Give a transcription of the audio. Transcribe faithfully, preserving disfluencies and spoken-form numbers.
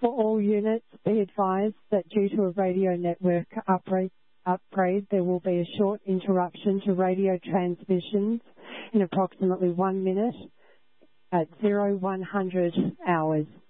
For all units, be advised that due to a radio network upgrade, upgrade, there will be a short interruption to radio transmissions in approximately one minute at zero one hundred hours.